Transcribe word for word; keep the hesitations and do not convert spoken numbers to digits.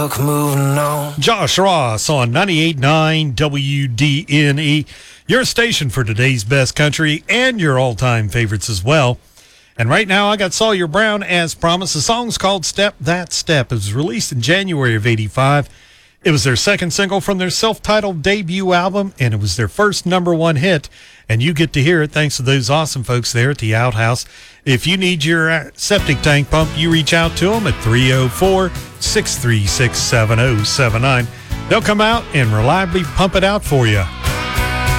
Moving on. Josh Ross on ninety-eight point nine W D N E, your station for today's best country and your all-time favorites as well. And right now, I got Sawyer Brown, as promised. The song's called Step That Step. It was released in January of eighty-five. It was their second single from their self-titled debut album, and it was their first number one hit. And you get to hear it thanks to those awesome folks there at the Outhouse. If you need your septic tank pump, you reach out to them at three oh four, six three six, seven oh seven nine. They'll come out and reliably pump it out for you.